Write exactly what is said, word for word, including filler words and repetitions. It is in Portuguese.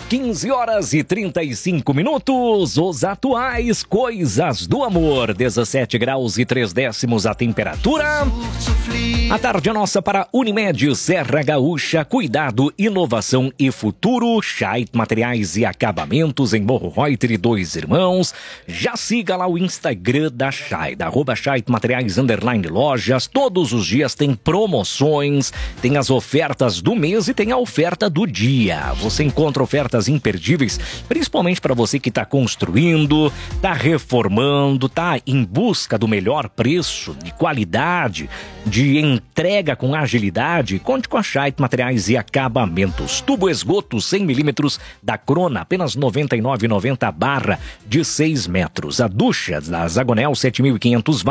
quinze horas e trinta e cinco minutos, os atuais coisas do amor, dezessete graus e três décimos a temperatura. A tarde é nossa para Unimed, Serra Gaúcha, cuidado, inovação e futuro. Scheidt Materiais e Acabamentos em Morro Reuter e Dois Irmãos. Já siga lá o Instagram da Scheidt, arroba Scheidt Materiais underline lojas. Todos os dias tem promoções, tem as ofertas do mês e tem a oferta do dia. Você encontra ofertas imperdíveis, principalmente para você que está construindo, está reformando, está em busca do melhor preço, de qualidade, de entrega com agilidade. Conte com a Scheidt Materiais e Acabamentos. Tubo esgoto cem milímetros da Crona, apenas noventa e nove reais e noventa centavos barra de seis metros. A ducha da Zagonel sete mil e quinhentos